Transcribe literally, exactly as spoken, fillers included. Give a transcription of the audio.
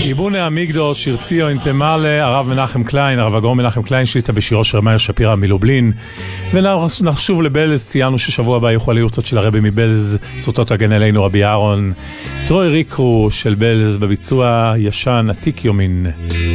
איבונה אמיגדו, שיר ציון אינטמלה, הרב מנחם קליין, הרב הגאון מנחם קליין, שליטה בשירו של מאיר שפירא מלובלין. ונחשוב לבלז, ציינו ששבוע הבא יוכל לרצות של הרבי מבלז, זכותו תגן עלינו רבי אהרון. טרוי ריקרו של בלז בביצוע ישן עתיק יומין.